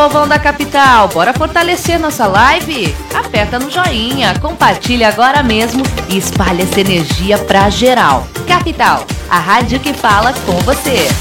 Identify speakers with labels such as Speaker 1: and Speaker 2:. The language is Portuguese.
Speaker 1: Povão da capital, bora fortalecer nossa live? Aperta no joinha, compartilha agora mesmo e espalha essa energia pra geral. Capital, a rádio que fala com você.